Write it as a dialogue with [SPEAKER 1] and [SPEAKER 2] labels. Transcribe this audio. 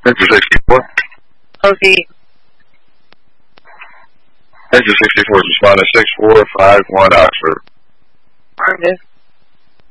[SPEAKER 1] Enter 64.
[SPEAKER 2] OC.
[SPEAKER 1] Enter 64 is responding 6451 Oxford.
[SPEAKER 2] Argus.